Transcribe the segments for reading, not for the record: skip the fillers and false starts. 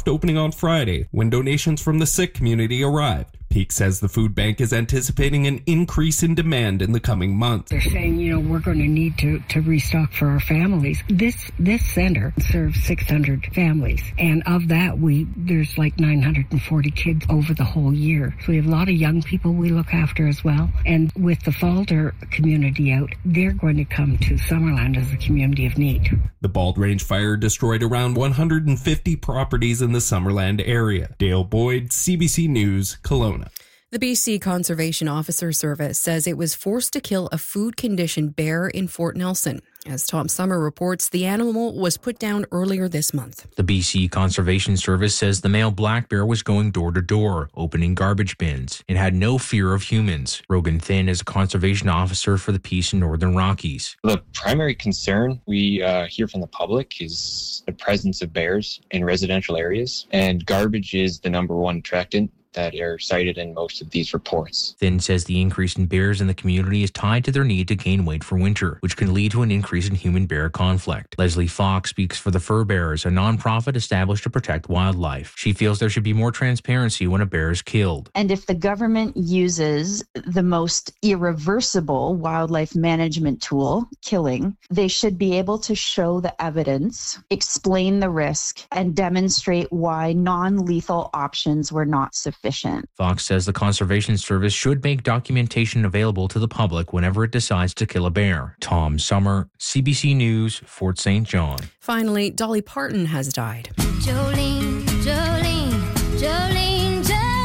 soft opening on Friday when donations from the Sikh community arrived. Peak says the food bank is anticipating an increase in demand in the coming months. They're saying, we're going to need to restock for our families. This center serves 600 families, and of that, there's like 940 kids over the whole year. So we have a lot of young people we look after as well. And with the Falder community out, they're going to come to Summerland as a community of need. The Bald Range fire destroyed around 150 properties in the Summerland area. Dale Boyd, CBC News, Kelowna. The BC Conservation Officer Service says it was forced to kill a food-conditioned bear in Fort Nelson. As Tom Summer reports, the animal was put down earlier this month. The BC Conservation Service says the male black bear was going door to door, opening garbage bins, and had no fear of humans. Rogan Thin is a conservation officer for the Peace in Northern Rockies. The primary concern we hear from the public is the presence of bears in residential areas, and garbage is the number one attractant that are cited in most of these reports. Thin says the increase in bears in the community is tied to their need to gain weight for winter, which can lead to an increase in human-bear conflict. Leslie Fox speaks for the Fur Bearers, a nonprofit established to protect wildlife. She feels there should be more transparency when a bear is killed. And if the government uses the most irreversible wildlife management tool, killing, they should be able to show the evidence, explain the risk, and demonstrate why non-lethal options were not sufficient. Fox says the Conservation Service should make documentation available to the public whenever it decides to kill a bear. Tom Summer, CBC News, Fort St. John. Finally, Dolly Parton has died. Jolene, Jolene, Jolene,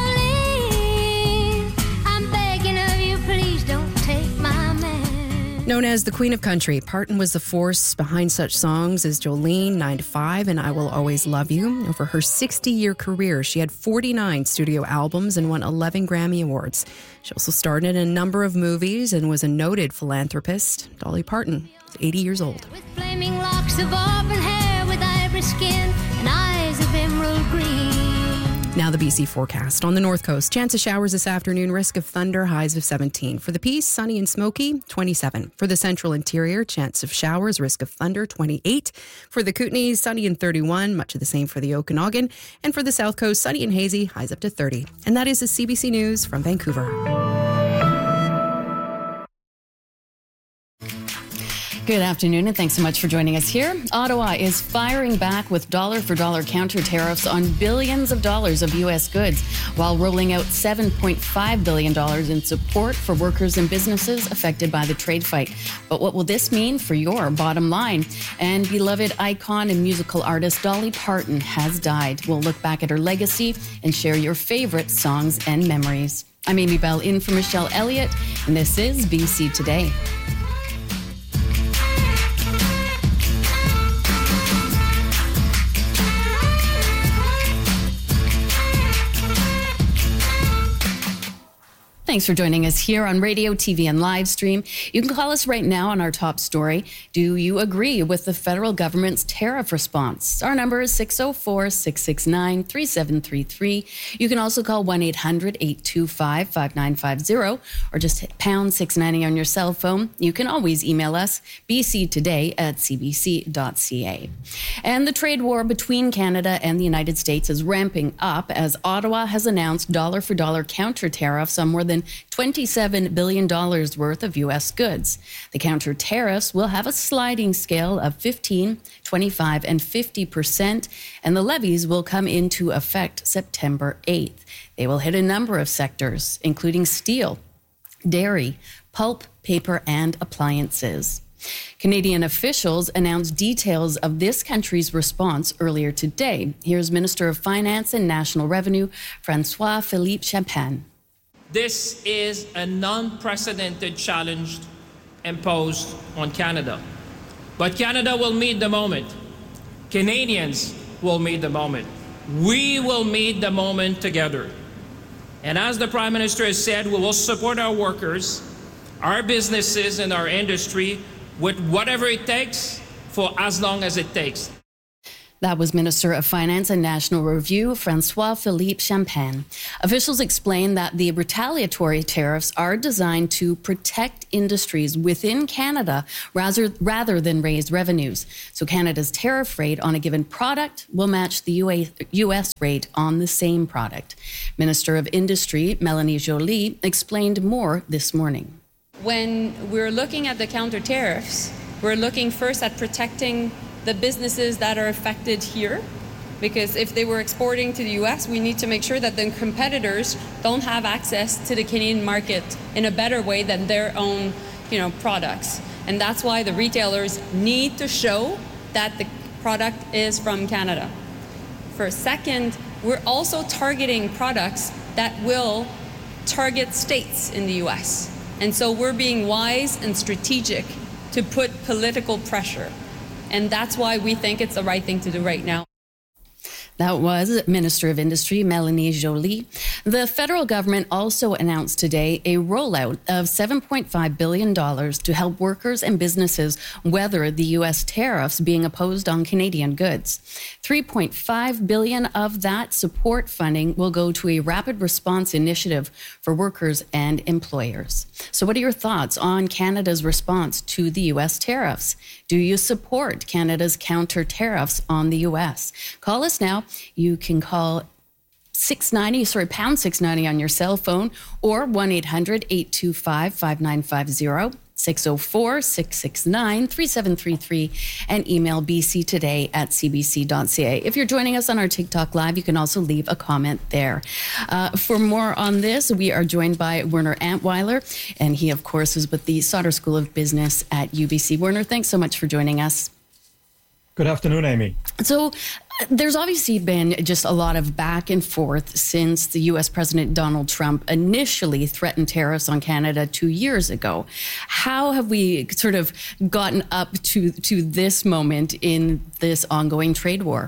Jolene, I'm begging of you, please don't take my man. Known as the Queen of Country, Parton was the force behind such songs as Jolene, 9 to 5, and I Will Always Love You. Over her 60-year career, she had 49 studio albums and won 11 Grammy Awards. She also starred in a number of movies and was a noted philanthropist. Dolly Parton is 80 years old. With flaming locks of auburn hair, with ivory skin and eyes of emerald green. Now the BC forecast. On the north coast, chance of showers this afternoon, risk of thunder, highs of 17. For the Peace, sunny and smoky, 27. For the central interior, chance of showers, risk of thunder, 28. For the Kootenays, sunny and 31, much of the same for the Okanagan. And for the south coast, sunny and hazy, highs up to 30. And that is the CBC News from Vancouver. Good afternoon, and thanks so much for joining us here. Ottawa is firing back with dollar-for-dollar counter tariffs on billions of dollars of U.S. goods, while rolling out $7.5 billion in support for workers and businesses affected by the trade fight. But what will this mean for your bottom line? And beloved icon and musical artist Dolly Parton has died. We'll look back at her legacy and share your favorite songs and memories. I'm Amy Bell in for Michelle Elliott, and this is BC Today. Thanks for joining us here on radio, TV, and live stream. You can call us right now on our top story. Do you agree with the federal government's tariff response? Our number is 604-669-3733. You can also call 1-800-825-5950 or just hit pound 690 on your cell phone. You can always email us, bctoday@cbc.ca. And the trade war between Canada and the United States is ramping up as Ottawa has announced dollar-for-dollar counter tariffs on more than $27 billion worth of U.S. goods. The counter tariffs will have a sliding scale of 15%, 25%, and 50%, and the levies will come into effect September 8th. They will hit a number of sectors, including steel, dairy, pulp, paper, and appliances. Canadian officials announced details of this country's response earlier today. Here's Minister of Finance and National Revenue, François-Philippe Champagne. This is an unprecedented challenge imposed on Canada. But Canada will meet the moment. Canadians will meet the moment. We will meet the moment together. And as the Prime Minister has said, we will support our workers, our businesses, and our industry with whatever it takes for as long as it takes. That was Minister of Finance and National Review, Francois-Philippe Champagne. Officials explained that the retaliatory tariffs are designed to protect industries within Canada rather than raise revenues. So Canada's tariff rate on a given product will match the U.S. rate on the same product. Minister of Industry, Melanie Joly, explained more this morning. When we're looking at the counter tariffs, we're looking first at protecting the businesses that are affected here, because if they were exporting to the US, we need to make sure that the competitors don't have access to the Canadian market in a better way than their own, products. And that's why the retailers need to show that the product is from Canada. For a second, we're also targeting products that will target states in the US. And so we're being wise and strategic to put political pressure. And that's why we think it's the right thing to do right now. That was Minister of Industry, Melanie Joly. The federal government also announced today a rollout of $7.5 billion to help workers and businesses weather the U.S. tariffs being imposed on Canadian goods. $3.5 billion of that support funding will go to a rapid response initiative for workers and employers. So what are your thoughts on Canada's response to the U.S. tariffs? Do you support Canada's counter tariffs on the U.S.? Call us now. You can call pound 690 on your cell phone, or 1-800-825-5950, 604-669-3733, and email bctoday@cbc.ca. If you're joining us on our TikTok Live, you can also leave a comment there. For more on this, we are joined by Werner Antweiler, and he, of course, is with the Sauder School of Business at UBC. Werner, thanks so much for joining us. Good afternoon, Amy. So there's obviously been just a lot of back and forth since the U.S. President Donald Trump initially threatened tariffs on Canada 2 years ago. How have we sort of gotten up to this moment in this ongoing trade war?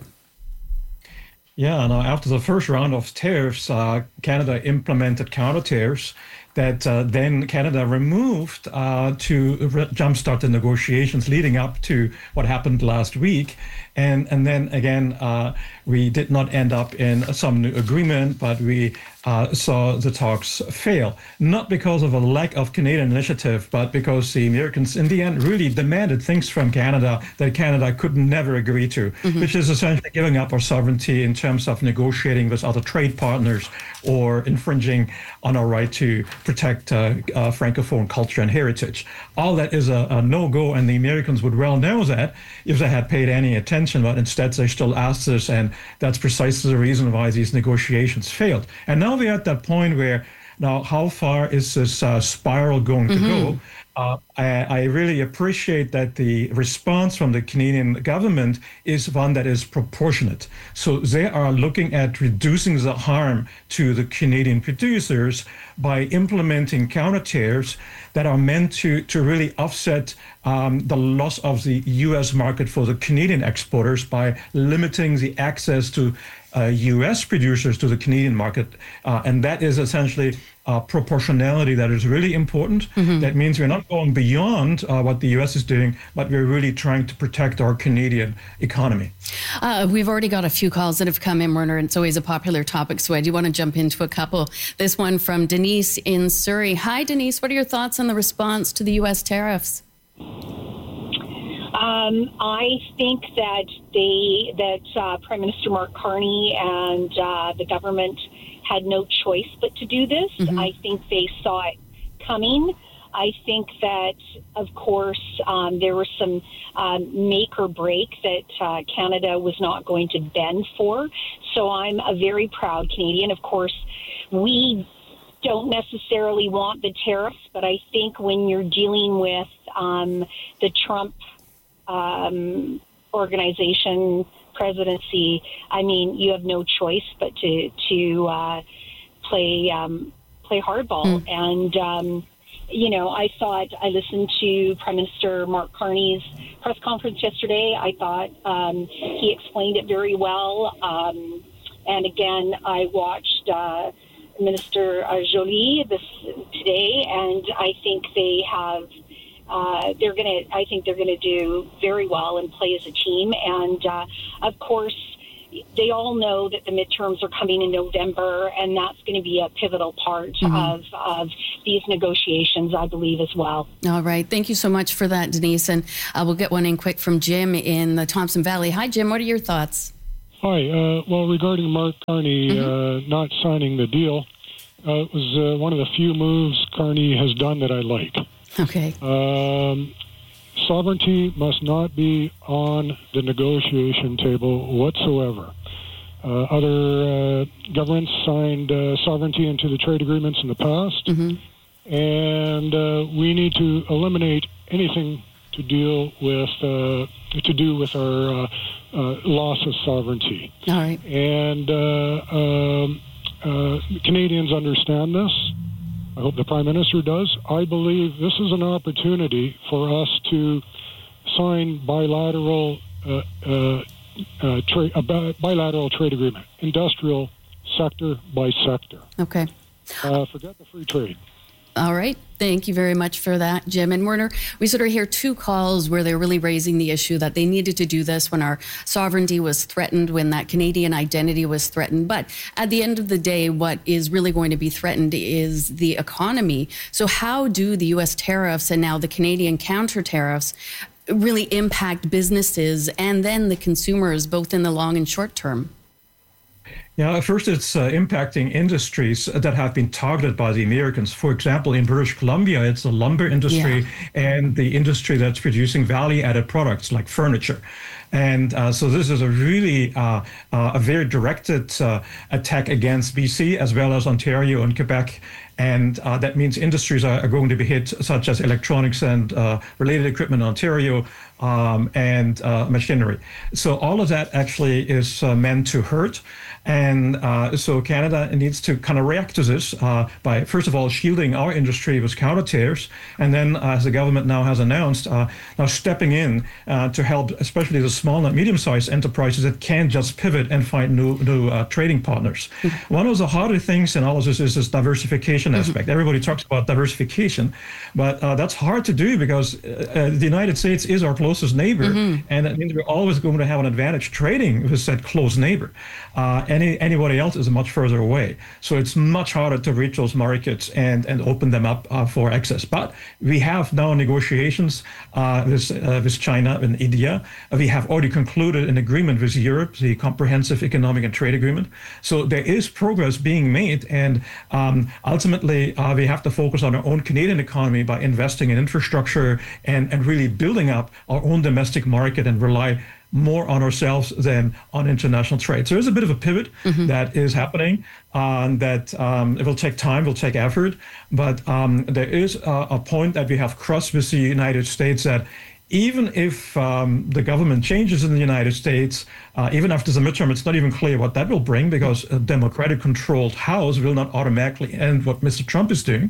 Yeah, now after the first round of tariffs, Canada implemented counter tariffs that then Canada removed to jumpstart the negotiations leading up to what happened last week. And then again, we did not end up in some new agreement, but we saw the talks fail, not because of a lack of Canadian initiative, but because the Americans in the end really demanded things from Canada that Canada could never agree to, which is essentially giving up our sovereignty in terms of negotiating with other trade partners or infringing on our right to protect Francophone culture and heritage. All that is a no-go, and the Americans would well know that if they had paid any attention, but instead they still asked us, and that's precisely the reason why these negotiations failed. And now we're at that point where, now how far is this spiral going to go? I really appreciate that the response from the Canadian government is one that is proportionate. So they are looking at reducing the harm to the Canadian producers by implementing counter tariffs that are meant to really offset the loss of the U.S. market for the Canadian exporters by limiting the access to U.S. producers to the Canadian market. And that is essentially proportionality that is really important. That means we're not going beyond what the U.S. is doing, but we're really trying to protect our Canadian economy. We've already got a few calls that have come in, Werner, and it's always a popular topic, so I do want to jump into a couple. This one from Denise in Surrey. Hi, Denise. What are your thoughts on the response to the U.S. tariffs? I think that Prime Minister Mark Carney and the government had no choice but to do this. I think they saw it coming. I think that, of course, there was some make or break that Canada was not going to bend for. So I'm a very proud Canadian. Of course, we don't necessarily want the tariffs, but I think when you're dealing with the Trump organization presidency, I mean, you have no choice but to play hardball. And I listened to Prime Minister Mark Carney's press conference yesterday. I thought he explained it very well. And again, I watched Minister Joly today, and I think they have I think they're gonna do very well and play as a team. And of course, they all know that the midterms are coming in November, and that's going to be a pivotal part of these negotiations, I believe, as well. All right. Thank you so much for that, Denise. And we'll get one in quick from Jim in the Thompson Valley. Hi, Jim. What are your thoughts? Hi. Well, regarding Mark Carney not signing the deal, it was one of the few moves Carney has done that I like. Okay. Sovereignty must not be on the negotiation table whatsoever. Other governments signed sovereignty into the trade agreements in the past, and we need to eliminate anything to deal with to do with our loss of sovereignty. All right. And Canadians understand this. I hope the Prime Minister does. I believe this is an opportunity for us to sign bilateral bilateral trade agreement, industrial sector by sector. Okay. Forget the free trade. All right. Thank you very much for that, Jim. And Werner, we sort of hear two calls where they're really raising the issue that they needed to do this when our sovereignty was threatened, when that Canadian identity was threatened. But at the end of the day, what is really going to be threatened is the economy. So how do the U.S. tariffs and now the Canadian counter tariffs really impact businesses and then the consumers, both in the long and short term? Yeah, first it's impacting industries that have been targeted by the Americans. For example, in British Columbia, it's the lumber industry and the industry that's producing value-added products like furniture. And so this is a really a very directed attack against BC as well as Ontario and Quebec. And that means industries are going to be hit, such as electronics and related equipment in Ontario and machinery. So all of that actually is meant to hurt. And so Canada needs to kind of react to this by, first of all, shielding our industry with counter tariffs. And then, as the government now has announced, now stepping in to help, especially the small and medium-sized enterprises that can't just pivot and find new trading partners. One of the harder things in all of this is this diversification aspect. Everybody talks about diversification, but that's hard to do because the United States is our closest neighbor, and that means we're always going to have an advantage trading with that close neighbor. Anybody else is much further away. So it's much harder to reach those markets and open them up for access. But we have now negotiations with China and India. We have already concluded an agreement with Europe, the Comprehensive Economic and Trade Agreement. So there is progress being made. And ultimately, we have to focus on our own Canadian economy by investing in infrastructure and really building up our own domestic market and rely more on ourselves than on international trade. So there's a bit of a pivot that is happening that it will take time, will take effort, but there is a point that we have crossed with the United States that even if the government changes in the United States, even after the midterm, it's not even clear what that will bring because a Democratic-controlled House will not automatically end what Mr. Trump is doing.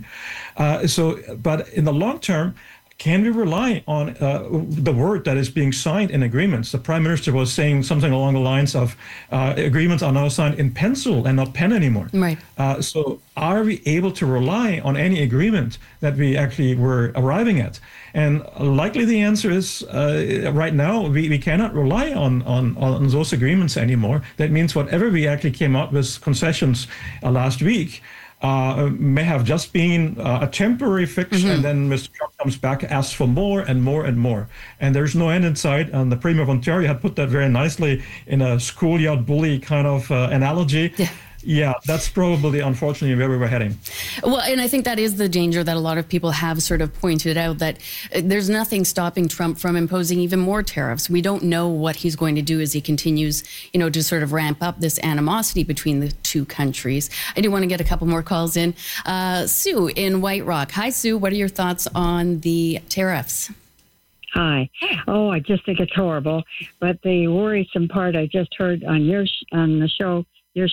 But in the long term, can we rely on the word that is being signed in agreements? The Prime Minister was saying something along the lines of agreements are now signed in pencil and not pen anymore. Right. So are we able to rely on any agreement that we actually were arriving at? And likely the answer is right now we cannot rely on those agreements anymore. That means whatever we actually came out with concessions last week may have just been a temporary fix, and then Mr. Trump comes back, asks for more and more and more. And there's no end in sight. And the Premier of Ontario had put that very nicely in a schoolyard bully kind of analogy. Yeah, that's probably, unfortunately, where we were heading. Well, and I think that is the danger that a lot of people have sort of pointed out, that there's nothing stopping Trump from imposing even more tariffs. We don't know what he's going to do as he continues, to sort of ramp up this animosity between the two countries. I do want to get a couple more calls in. Sue in White Rock. Hi, Sue. What are your thoughts on the tariffs? Hi. Oh, I just think it's horrible. But the worrisome part I just heard on your show,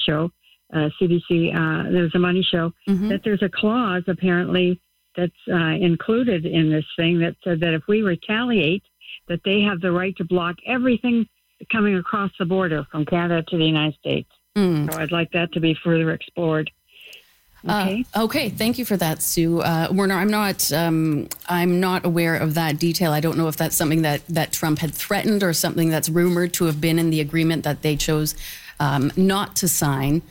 CBC, there's a money show, that there's a clause apparently that's included in this thing that said that if we retaliate, that they have the right to block everything coming across the border from Canada to the United States. So I'd like that to be further explored. Okay, thank you for that, Sue. Werner, I'm not aware of that detail. I don't know if that's something that Trump had threatened or something that's rumored to have been in the agreement that they chose not to sign.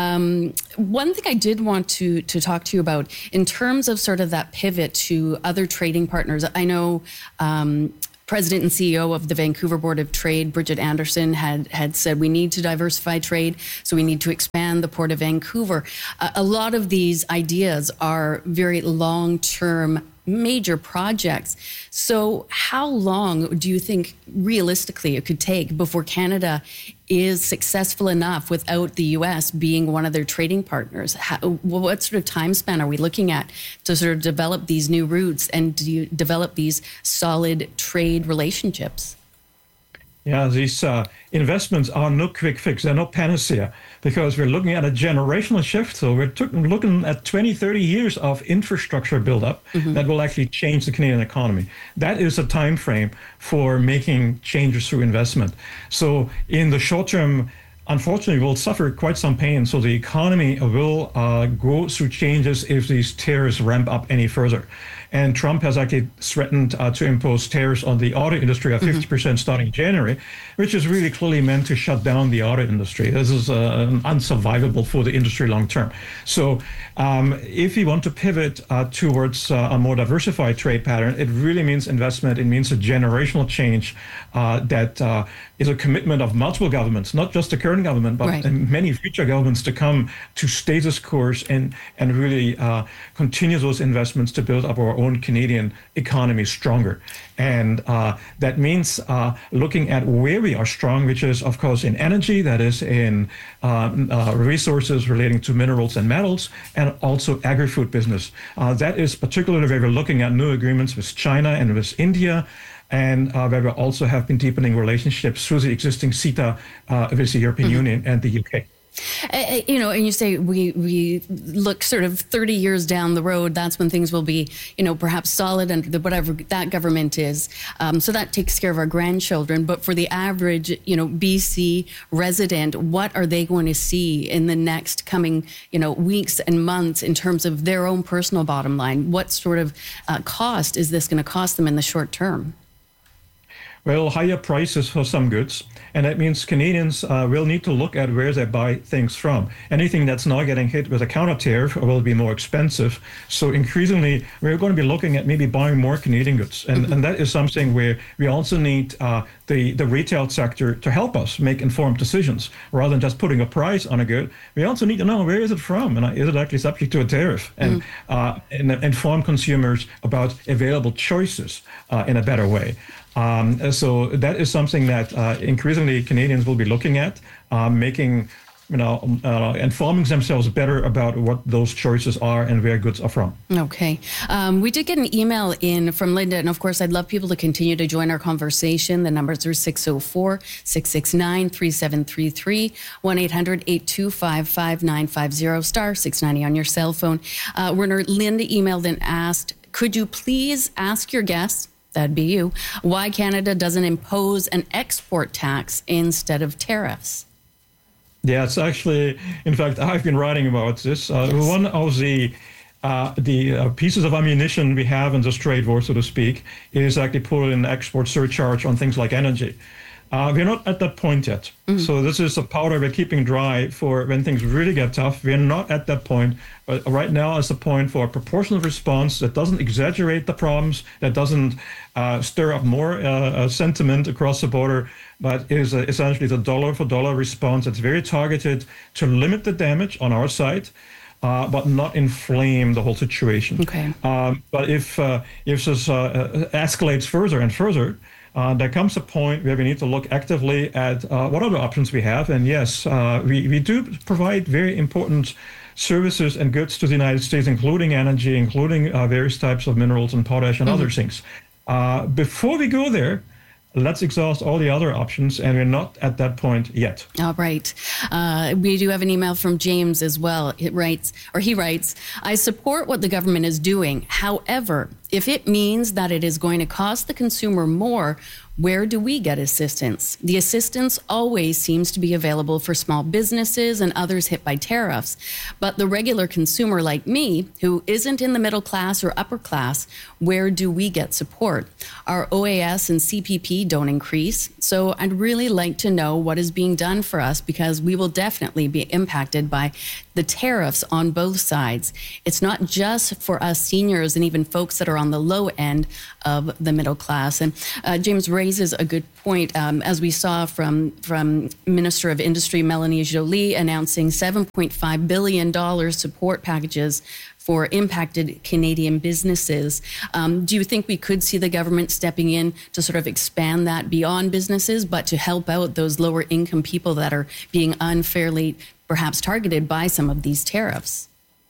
One thing I did want to talk to you about in terms of sort of that pivot to other trading partners. I know President and CEO of the Vancouver Board of Trade, Bridget Anderson, had said we need to diversify trade, so we need to expand the Port of Vancouver. A lot of these ideas are very long-term major projects. So how long do you think realistically it could take before Canada is successful enough without the U.S. being one of their trading partners? What sort of time span are we looking at to sort of develop these new routes and develop these solid trade relationships? Yeah, these investments are no quick fix. They're no panacea because we're looking at a generational shift. So we're looking at 20, 30 years of infrastructure buildup that will actually change the Canadian economy. That is a time frame for making changes through investment. So in the short term, unfortunately, we'll suffer quite some pain. So the economy will go through changes if these tariffs ramp up any further. And Trump has actually threatened to impose tariffs on the auto industry of 50% starting January, which is really clearly meant to shut down the auto industry. This is unsurvivable for the industry long term. So if we want to pivot towards a more diversified trade pattern, it really means investment. It means a generational change that is a commitment of multiple governments, not just the current government, but many future governments to come to stay this course and really continue those investments to build up our own Canadian economy stronger. And that means looking at where we are strong, which is, of course, in energy, that is in resources relating to minerals and metals, and also agri-food business. That is particularly where we're looking at new agreements with China and with India, and where we also have been deepening relationships through the existing CETA with the European Union and the UK. And you say we look sort of 30 years down the road, that's when things will be, perhaps solid under whatever that government is. So that takes care of our grandchildren. But for the average, BC resident, what are they going to see in the next coming, weeks and months in terms of their own personal bottom line? What sort of cost is this going to cost them in the short term? Well, higher prices for some goods. And that means Canadians will need to look at where they buy things from. Anything that's now getting hit with a counter tariff will be more expensive. So increasingly, we're going to be looking at maybe buying more Canadian goods. And that is something where we also need the retail sector to help us make informed decisions rather than just putting a price on a good. We also need to know where is it from and is it actually subject to a tariff, and inform consumers about available choices in a better way. So that is something that increasingly Canadians will be looking at, making, informing themselves better about what those choices are and where goods are from. Okay. We did get an email in from Linda, and of course, I'd love people to continue to join our conversation. The numbers are 604-669-3733, 1-800-825-5950, star 690 on your cell phone. Werner, Linda emailed and asked, could you please ask your guests, that'd be you, why Canada doesn't impose an export tax instead of tariffs? Yeah, it's actually, in fact, I've been writing about this. One of the pieces of ammunition we have in this trade war, so to speak, is actually put an export surcharge on things like energy. We're not at that point yet. So this is a powder we're keeping dry for when things really get tough. We're not at that point. Right now is the point for a proportional response that doesn't exaggerate the problems, that doesn't stir up more sentiment across the border, but is essentially the dollar-for-dollar response that's very targeted to limit the damage on our side, but not inflame the whole situation. Okay. But if this escalates further and further, there comes a point where we need to look actively at what other options we have. And yes, we do provide very important services and goods to the United States, including energy, including various types of minerals and potash and other things. Before we go there, let's exhaust all the other options, and we're not at that point yet. All right. We do have an email from James as well. He writes, I support what the government is doing. However, if it means that it is going to cost the consumer more, where do we get assistance? The assistance always seems to be available for small businesses and others hit by tariffs. But the regular consumer like me, who isn't in the middle class or upper class, where do we get support? Our OAS and CPP don't increase. So I'd really like to know what is being done for us, because we will definitely be impacted by the tariffs on both sides. It's not just for us seniors and even folks that are on the low end of the middle class. And James raises a good point, as we saw from Minister of Industry Melanie Joly announcing $7.5 billion support packages for impacted Canadian businesses. Do you think we could see the government stepping in to sort of expand that beyond businesses, but to help out those lower income people that are being unfairly perhaps targeted by some of these tariffs?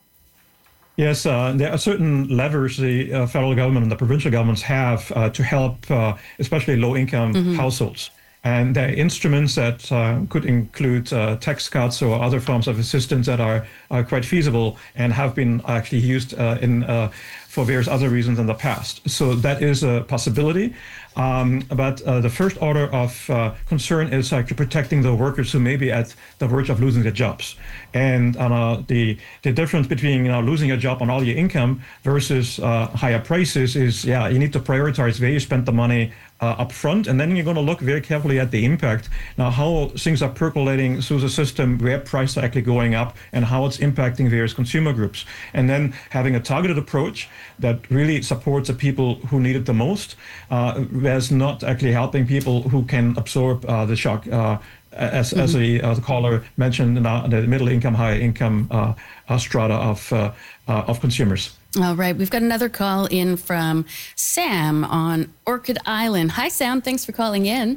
Yes, there are certain levers the federal government and the provincial governments have to help especially low-income households. And there are instruments that could include tax cuts or other forms of assistance that are quite feasible and have been actually used for various other reasons in the past. So that is a possibility. But the first order of concern is actually protecting the workers who may be at the verge of losing their jobs. And the difference between losing a job on all your income versus higher prices is, you need to prioritize where you spend the money up front, and then you're going to look very carefully at the impact. Now, how things are percolating through the system, where prices are actually going up, and how it's impacting various consumer groups. And then having a targeted approach that really supports the people who need it the most, whereas not actually helping people who can absorb the shock. As the caller mentioned, the middle income, high income strata of consumers. All right. We've got another call in from Sam on Orchid Island. Hi, Sam. Thanks for calling in.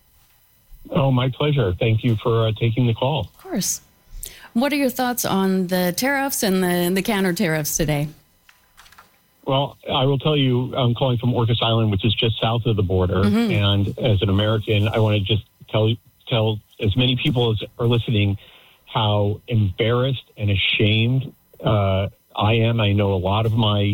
Oh, my pleasure. Thank you for taking the call. Of course. What are your thoughts on the tariffs and the counter tariffs today? Well, I will tell you, I'm calling from Orcas Island, which is just south of the border. And as an American, I want to just tell as many people as are listening how embarrassed and ashamed I am. I know a lot of my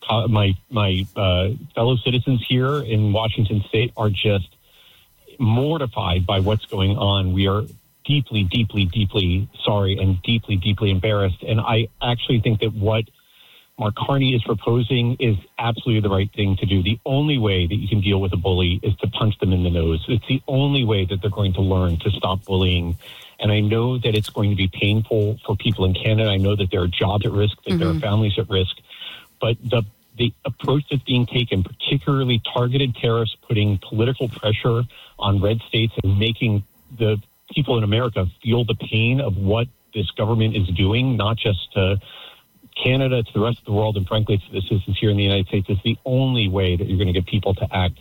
fellow citizens here in Washington State are just mortified by what's going on. We are deeply, deeply, deeply sorry and deeply, deeply embarrassed. And I actually think that what Mark Carney is proposing is absolutely the right thing to do. The only way that you can deal with a bully is to punch them in the nose. It's the only way that they're going to learn to stop bullying. And I know that it's going to be painful for people in Canada. I know that there are jobs at risk, that there are families at risk. But the approach that's being taken, particularly targeted tariffs, putting political pressure on red states and making the people in America feel the pain of what this government is doing, not just to Canada, to the rest of the world, and frankly to the citizens here in the United States, is the only way that you're going to get people to act.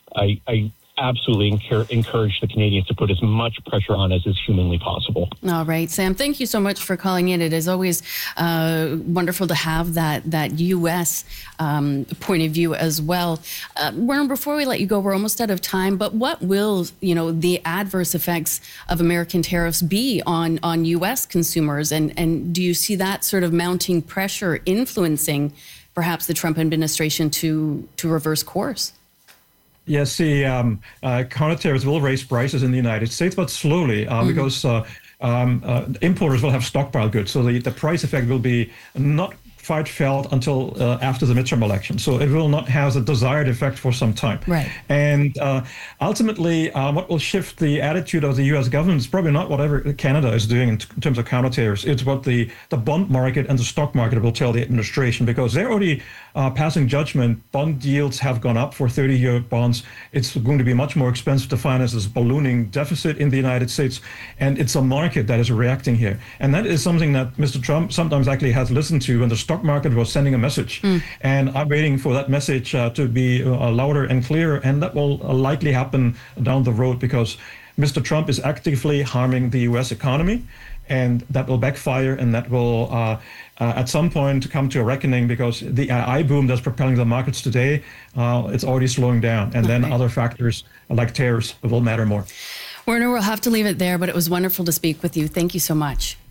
I absolutely encourage the Canadians to put as much pressure on as is humanly possible. All right, Sam, thank you so much for calling in. It is always wonderful to have that U.S. Point of view as well. Werner, before we let you go, we're almost out of time, but what will the adverse effects of American tariffs be on U.S. consumers? And do you see that sort of mounting pressure influencing perhaps the Trump administration to reverse course? Yes, the counter tariffs will raise prices in the United States, but slowly, because importers will have stockpile goods. So the price effect will be not quite felt until after the midterm election. So it will not have the desired effect for some time. Right. And ultimately, what will shift the attitude of the U.S. government is probably not whatever Canada is doing in terms of counter tariffs. It's what the bond market and the stock market will tell the administration, because they're already passing judgment. Bond yields have gone up for 30-year bonds. It's going to be much more expensive to finance this ballooning deficit in the United States. And it's a market that is reacting here. And that is something that Mr. Trump sometimes actually has listened to when the stock market was sending a message. And I'm waiting for that message to be louder and clearer. And that will likely happen down the road, because Mr. Trump is actively harming the U.S. economy. And that will backfire, and that will at some point come to a reckoning, because the AI boom that's propelling the markets today, it's already slowing down. And then other factors like tariffs will matter more. Werner, we'll have to leave it there, but it was wonderful to speak with you. Thank you so much.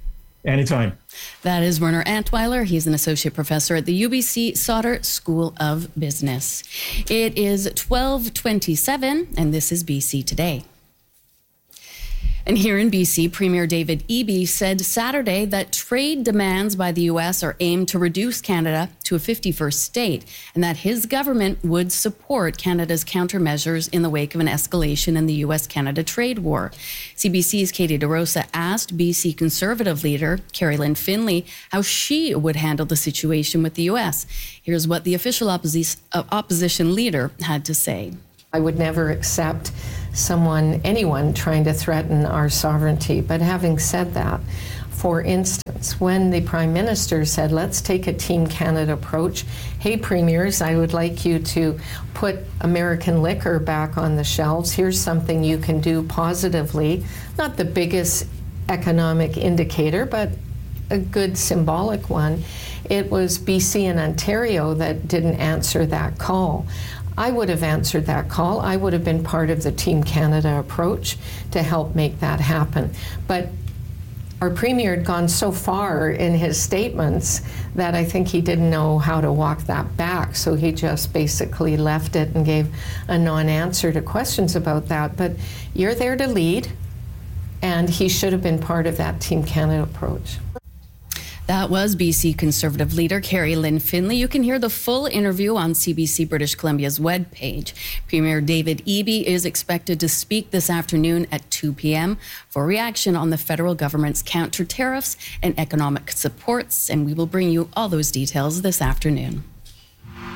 Anytime. That is Werner Antweiler. He's an associate professor at the UBC Sauder School of Business. It is 12:27, and this is BC Today. And here in BC, Premier David Eby said Saturday that trade demands by the U.S. are aimed to reduce Canada to a 51st state, and that his government would support Canada's countermeasures in the wake of an escalation in the U.S.-Canada trade war. CBC's Katie DeRosa asked BC Conservative leader Carrie Lynn Finley how she would handle the situation with the U.S. Here's what the official opposition leader had to say. I would never accept anyone trying to threaten our sovereignty. But having said that, for instance, when the Prime Minister said, let's take a Team Canada approach, hey, premiers, I would like you to put American liquor back on the shelves. Here's something you can do positively. Not the biggest economic indicator, but a good symbolic one. It was BC and Ontario that didn't answer that call. I would have answered that call. I would have been part of the Team Canada approach to help make that happen. But our Premier had gone so far in his statements that I think he didn't know how to walk that back. So he just basically left it and gave a non-answer to questions about that. But you're there to lead, and he should have been part of that Team Canada approach. That was BC Conservative leader Carrie Lynn Finley. You can hear the full interview on CBC British Columbia's webpage. Premier David Eby is expected to speak this afternoon at 2 p.m. for reaction on the federal government's counter tariffs and economic supports, and we will bring you all those details this afternoon.